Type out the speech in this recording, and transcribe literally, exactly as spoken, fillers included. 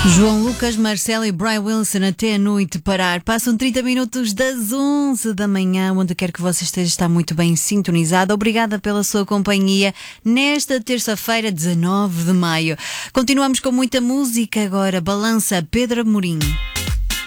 João Lucas, Marcelo e Brian Wilson até a noite parar. Passam trinta minutos das onze da manhã, onde quer que você esteja, está muito bem sintonizado. Obrigada pela sua companhia nesta terça-feira, dezanove de maio. Continuamos com muita música agora. Balança Pedro Amorim.